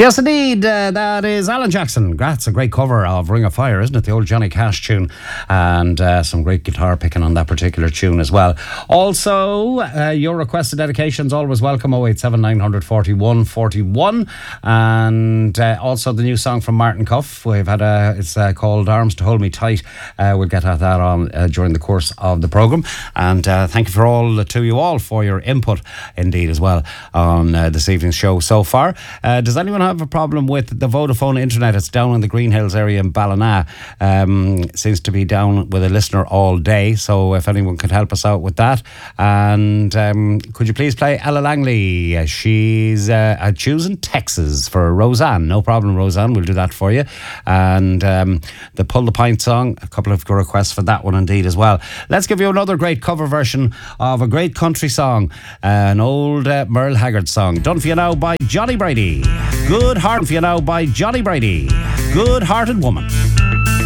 Yes, indeed. That is Alan Jackson. That's a great cover of Ring of Fire, isn't it? The old Johnny Cash tune. And some great guitar picking on that particular tune as well. Also, your requested dedications always welcome. 087 941 41. And also the new song from Martin Cuff. We've had it's called Arms to Hold Me Tight. We'll get at that on during the course of the programme. And thank you to you all for your input indeed as well on this evening's show so far. Does anyone have a problem with the Vodafone internet? It's down in the Green Hills area in Ballina. Seems to be down with a listener all day, so if anyone could help us out with that. And could you please play Ella Langley? She's choosing Texas for Roseanne. No problem, Roseanne, we'll do that for you. And the Pull the Pint song, a couple of requests for that one indeed as well. Let's give you another great cover version of a great country song, an old Merle Haggard song, done for you now by Johnny Brady. Good Heart for you now by Johnny Brady. Good Hearted Woman.